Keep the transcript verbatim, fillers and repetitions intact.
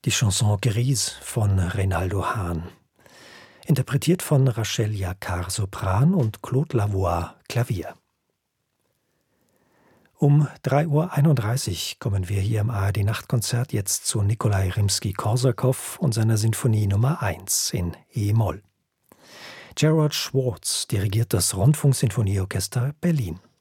Die Chanson Grise von Reynaldo Hahn. Interpretiert von Rachel Jacquard Sopran und Claude Lavoie Klavier. Um drei Uhr einunddreißig kommen wir hier im A R D-Nachtkonzert jetzt zu Nikolai Rimski-Korsakow und seiner Sinfonie Nummer eins in E-Moll. Gerard Schwartz dirigiert das Rundfunksinfonieorchester Berlin.